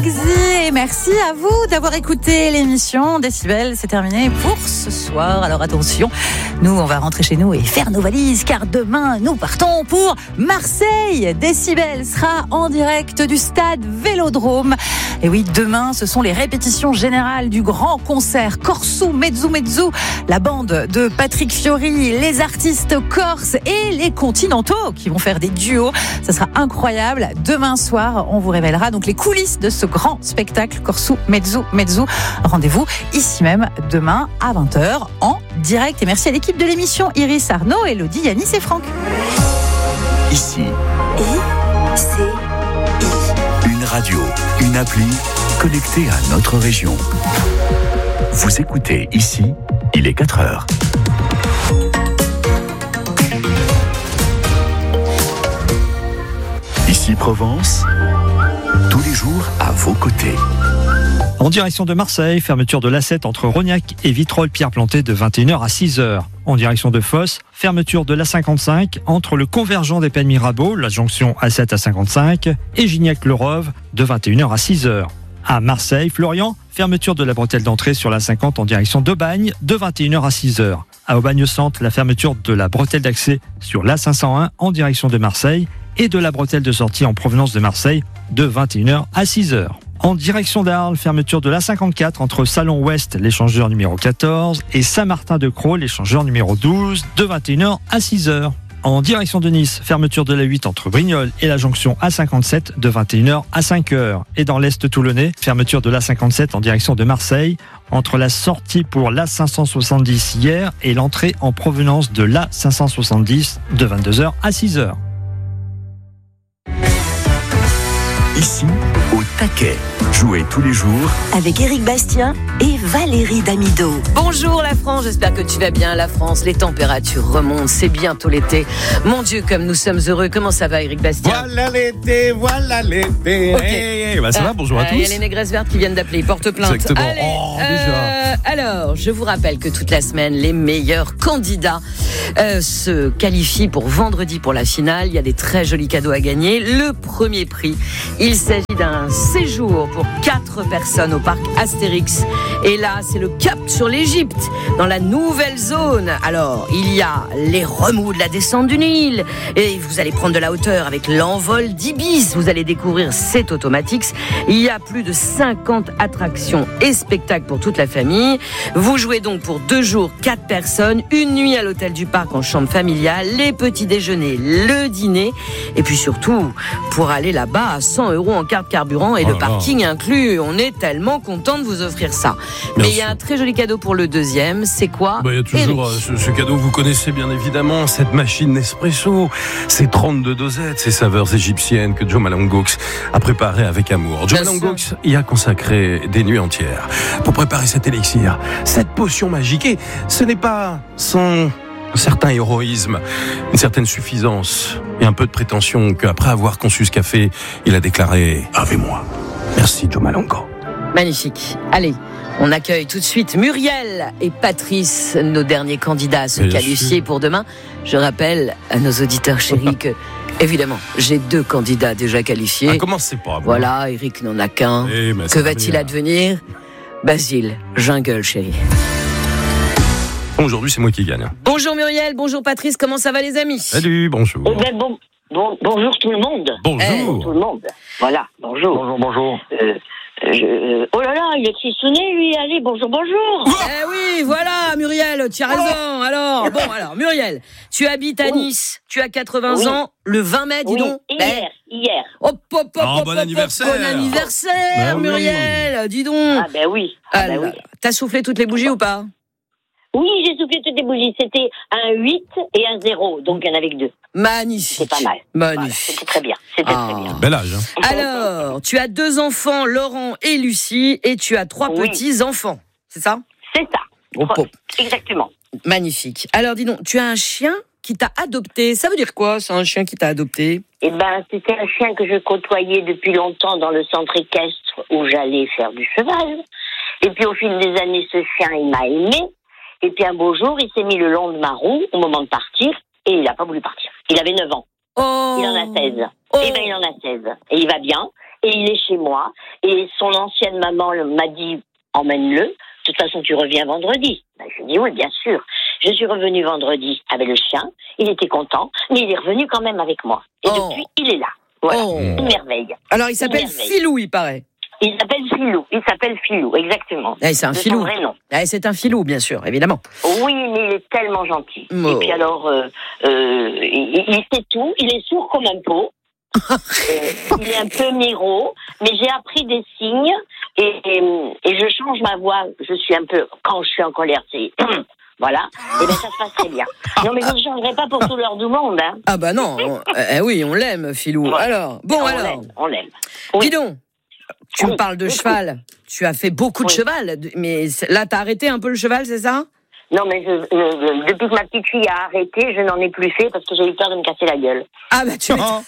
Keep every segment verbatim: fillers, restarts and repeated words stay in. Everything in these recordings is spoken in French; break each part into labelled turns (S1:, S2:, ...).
S1: Alexis, et merci à vous d'avoir écouté l'émission Décibel. C'est terminé pour ce soir. Alors attention, nous on va rentrer chez nous et faire nos valises, car demain nous partons pour Marseille. Décibel sera en direct du stade Vélodrome. Et oui, demain ce sont les répétitions générales du grand concert Corso Mezzo Mezzo, la bande de Patrick Fiori, les artistes corses et les continentaux qui vont faire des duos. Ça sera incroyable. Demain soir, on vous révélera donc les coulisses de ce grand spectacle Corso Mezzo Mezzo. Rendez-vous ici même demain à vingt heures en direct. Et merci à l'équipe de l'émission, Iris, Arnaud, Elodie, Yanis et Franck.
S2: Ici.
S3: I, C, I.
S2: Une radio, une appli connectée à notre région. Vous écoutez Ici, il est quatre heures. Ici Provence, tous les jours à vos côtés.
S4: En direction de Marseille, fermeture de l'A sept entre Rognac et Vitrolles-Pierre-Plantée de vingt et une heures à six heures. En direction de Fos, fermeture de l'A cinquante-cinq entre le convergent des Pennes Mirabeau, la jonction A sept à cinquante-cinq, et Gignac-le-Rove de vingt et une heures à six heures. À Marseille, Florian, fermeture de la bretelle d'entrée sur l'A cinquante en direction d'Aubagne de vingt et une heures à six heures. À Aubagne-Centre, la fermeture de la bretelle d'accès sur l'A cinq cent un en direction de Marseille et de la bretelle de sortie en provenance de Marseille de vingt et une heures à six heures. En direction d'Arles, fermeture de l'A cinquante-quatre entre Salon Ouest, l'échangeur numéro quatorze, et Saint-Martin-de-Crau, l'échangeur numéro douze, de vingt et une heures à six heures. En direction de Nice, fermeture de l'A huit entre Brignoles et la jonction A cinquante-sept de vingt et une heures à cinq heures. Et dans l'Est toulonnais, fermeture de l'A cinquante-sept en direction de Marseille, entre la sortie pour l'A cinq cent soixante-dix hier et l'entrée en provenance de l'A cinq cent soixante-dix de vingt-deux heures à six heures.
S2: Ici, au taquet. Jouez tous les jours
S3: avec Éric Bastien et Valérie Damido.
S5: Bonjour la France, j'espère que tu vas bien. La France, les températures remontent, c'est bientôt l'été. Mon Dieu, comme nous sommes heureux. Comment ça va, Éric Bastien?
S6: Voilà l'été, voilà l'été.
S5: Ok.
S6: Hey, hey, bah ça va, bonjour à
S5: euh,
S6: tous.
S5: Il y a les négresses vertes qui viennent d'appeler, ils portent plainte.
S6: Exactement.
S5: Allez,
S6: Oh,
S5: euh, alors, je vous rappelle que toute la semaine, les meilleurs candidats euh, se qualifient pour vendredi pour la finale. Il y a des très jolis cadeaux à gagner. Le premier prix, il s'agit d'un séjour pour quatre personnes au parc Astérix. Et là, c'est le cap sur l'Égypte, dans la nouvelle zone. Alors, il y a les remous de la descente du Nil. Et vous allez prendre de la hauteur avec l'envol d'Ibis. Vous allez découvrir cet Automatix. Il y a plus de cinquante attractions et spectacles pour toute la famille. Vous jouez donc pour deux jours, quatre personnes, une nuit à l'hôtel du parc en chambre familiale, les petits déjeuners, le dîner. Et puis surtout, pour aller là-bas à cent euros en carte carburant et
S6: oh
S5: le parking là. inclus. On est tellement content de vous offrir ça.
S6: Bien
S5: Mais il y a
S6: sûr.
S5: un très joli cadeau pour le deuxième. C'est quoi?
S6: Bah, il y a toujours euh, ce, ce cadeau, vous connaissez bien évidemment, cette machine Nespresso, ces trente-deux dosettes, ces saveurs égyptiennes que Joe Malongox a préparées avec amour. Joe
S5: Bien
S6: Malongox y a consacré des nuits entières pour préparer cet élixir, cette potion magique. Et ce n'est pas sans un certain héroïsme, une certaine suffisance et un peu de prétention qu'après avoir conçu ce café, il a déclaré « Avec moi ». Merci Joe Malongo.
S5: Magnifique. Allez, on accueille tout de suite Muriel et Patrice, nos derniers candidats à se
S6: Bien
S5: qualifier
S6: sûr.
S5: pour demain. Je rappelle à nos auditeurs chéris que, évidemment, j'ai deux candidats déjà qualifiés.
S6: Ah, comment c'est pas bon.
S5: Voilà, Eric n'en a qu'un.
S6: Eh, mais
S5: Que
S6: ça va
S5: va-t-il
S6: bien.
S5: advenir? Basile, jungle, chérie.
S6: Aujourd'hui, c'est moi qui gagne.
S5: Bonjour Muriel, bonjour Patrice, comment ça va les amis?
S6: Salut, bonjour.
S7: Eh ben bon, bon, bonjour tout le monde.
S6: Bonjour.
S7: Tout le monde. Voilà, bonjour.
S6: Bonjour, bonjour.
S7: Euh, je, euh, oh là là, il est frissonné, lui. Allez, bonjour, bonjour.
S5: Eh oui, voilà Muriel, tu as raison. Alors, bon, alors Muriel, tu habites à
S7: Oui.
S5: Nice, tu as quatre-vingts
S7: Oui.
S5: ans, le vingt mai, dis
S7: Oui,
S5: donc.
S7: hier, hier.
S5: Hop, hop, hop,
S6: Oh,
S5: hop,
S6: bon
S5: hop,
S6: anniversaire.
S5: Bon anniversaire,
S6: Bah oui.
S5: Muriel, dis donc.
S7: Ah ben oui. Ah,
S5: Ah
S7: ben
S5: là
S7: oui.
S5: là. T'as soufflé toutes les bougies ou pas?
S7: Oui, j'ai soufflé toutes les bougies. C'était un huit et un zéro, donc il y en avait que deux.
S5: Magnifique.
S7: C'est pas mal. Voilà,
S5: Magnifique.
S7: c'était très bien. C'était
S5: Ah.
S7: très bien.
S6: Bel âge. Hein.
S5: Alors, tu as deux enfants, Laurent et Lucie, et tu as trois
S7: Oui.
S5: petits-enfants, c'est ça?
S7: C'est ça.
S5: Oh, oh.
S7: Exactement.
S5: Magnifique. Alors, dis donc, tu as un chien qui t'a adopté. Ça veut dire quoi, c'est un chien qui t'a adopté?
S7: Eh ben, c'était un chien que je côtoyais depuis longtemps dans le centre équestre où j'allais faire du cheval. Et puis, au fil des années, ce chien, il m'a aimé. Et puis, un beau jour, il s'est mis le long de ma roue au moment de partir et il n'a pas voulu partir. Il avait neuf ans.
S5: Oh.
S7: Il en a seize.
S5: Oh.
S7: Eh ben, il en a seize. Et il va bien. et il est chez moi. Et son ancienne maman m'a dit, emmène-le. De toute façon, tu reviens vendredi. Ben, je lui ai dit, oui, bien sûr. Je suis revenue vendredi avec le chien. Il était content, mais il est revenu quand même avec moi. Et
S5: Oh.
S7: depuis, il est là. Voilà,
S5: Oh.
S7: une merveille.
S5: Alors, il s'appelle
S7: merveille.
S5: Filou, il paraît.
S7: Il s'appelle Filou. Il s'appelle Filou, exactement.
S5: Eh, c'est un
S7: De
S5: filou.
S7: son vrai nom.
S5: Eh, c'est un filou, bien sûr, évidemment.
S7: Oui, mais il est tellement gentil.
S5: Oh.
S7: Et puis alors, euh, euh, il, il sait tout. Il est sourd comme un pot. Euh, il est un peu miro, mais j'ai appris des signes et, et, et je change ma voix. Je suis un peu, quand je suis en colère, c'est voilà. Et bien ça se passe très bien. Non, mais je ne changerai pas pour tout l'heure du monde. Hein.
S5: Ah bah non, on- eh oui, on l'aime, Filou.
S7: Ouais.
S5: Alors, bon
S7: on
S5: alors,
S7: l'aime, on l'aime. Oui.
S5: dis donc, tu
S7: Oui.
S5: me parles de
S7: Oui.
S5: cheval. Tu as fait beaucoup de
S7: Oui.
S5: cheval, mais c'est- là, t'as arrêté un peu le cheval, c'est ça?
S7: Non, mais je, je- depuis que ma petite fille a arrêté, je n'en ai plus fait parce que j'ai eu peur de me casser la gueule.
S5: Ah bah tu m'étonnes.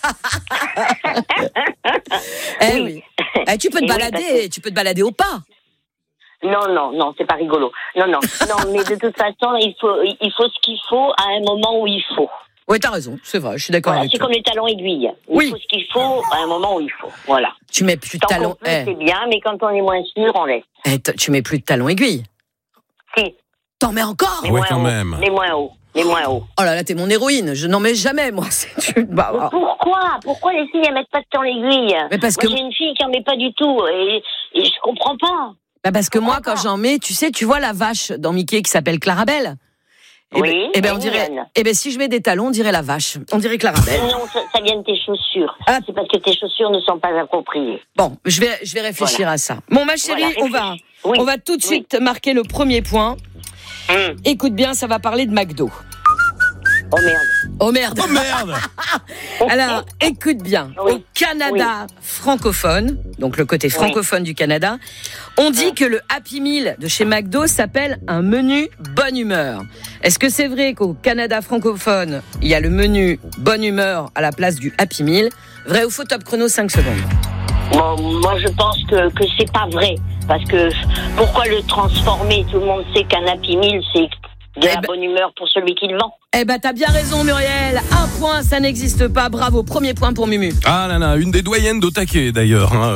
S5: Eh oui.
S7: Oui.
S5: Eh, tu peux te
S7: Et oui,
S5: balader,
S7: parce que-
S5: tu peux te balader au pas.
S7: Non, non, non, c'est pas rigolo. Non, non, non, mais de toute façon, il faut, il faut ce qu'il faut à un moment où il faut.
S5: Oui, t'as raison, c'est vrai, je suis d'accord
S7: Voilà,
S5: avec
S7: c'est
S5: toi.
S7: comme les talons aiguilles. Il
S5: Oui.
S7: faut ce qu'il faut à un moment où il faut. Voilà.
S5: Tu mets plus de
S7: Tant
S5: talons.
S7: qu'on peut,
S5: Eh,
S7: c'est bien, mais quand on est moins sûr, on laisse.
S5: eh, t- tu mets plus de talons aiguilles.
S7: Si,
S5: T'en mets encore?
S7: les
S6: Ouais,
S7: moins
S6: quand
S7: hauts.
S6: même.
S7: Les moins hauts. Les moins hauts.
S5: Oh là là, t'es mon héroïne. Je n'en mets jamais, moi. C'est une- bah,
S7: Mais
S5: ah.
S7: pourquoi Pourquoi les filles, elles mettent pas de temps l'aiguille?
S5: Mais parce
S7: Moi,
S5: que-
S7: j'ai une fille qui en met pas du tout, et, et je comprends pas.
S5: Bah parce que moi,
S7: Pourquoi
S5: quand
S7: pas
S5: j'en mets, tu sais, tu vois la vache dans Mickey qui s'appelle Clarabelle. Eh
S7: Oui,
S5: ben, eh ben, on
S7: elle est
S5: dirait.
S7: mignonne.
S5: Eh ben, si je mets des talons, on dirait la vache. On dirait Clarabelle.
S7: Non, ça, ça vient de tes chaussures.
S5: Ah.
S7: C'est parce que tes chaussures ne sont pas appropriées.
S5: Bon, je vais, je vais réfléchir à ça. Bon, ma chérie,
S7: Voilà,
S5: on va,
S7: réfléchis. Oui.
S5: on va tout de
S7: Oui.
S5: suite marquer le premier point.
S7: Hum.
S5: Écoute bien, ça va parler de McDo.
S7: Oh merde.
S5: Oh merde.
S6: Oh merde.
S5: Alors, écoute bien.
S7: Oui.
S5: Au Canada francophone, donc le côté francophone du Canada, on dit que le Happy Meal de chez McDo s'appelle un menu bonne humeur. Est-ce que c'est vrai qu'au Canada francophone, il y a le menu bonne humeur à la place du Happy Meal? Vrai ou faux? Top chrono, cinq secondes.
S7: Bon, moi, je pense que, que c'est pas vrai. Parce que pourquoi le transformer? Tout le monde sait qu'un Happy Meal, c'est de
S5: Eh
S7: la
S5: ben-
S7: bonne humeur pour celui qui le vend.
S5: Eh ben, t'as bien raison, Muriel. Un point, ça n'existe pas. Bravo, premier point pour Mumu.
S6: Ah là là, une des doyennes d'Otake d'ailleurs. Hein.